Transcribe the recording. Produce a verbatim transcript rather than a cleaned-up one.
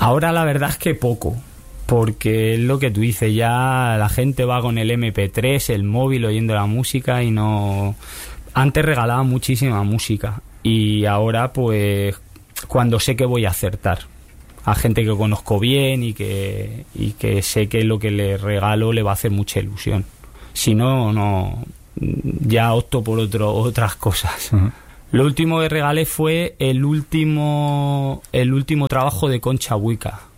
Ahora la verdad es que poco, porque es lo que tú dices, ya la gente va con el eme pe tres, el móvil, oyendo la música y no... Antes regalaba muchísima música y ahora pues cuando sé que voy a acertar a gente que conozco bien y que, y que sé que lo que le regalo le va a hacer mucha ilusión. Si no, no, ya opto por otro, otras cosas. Uh-huh. Lo último que regalé fue el último, el último trabajo de Concha Buica.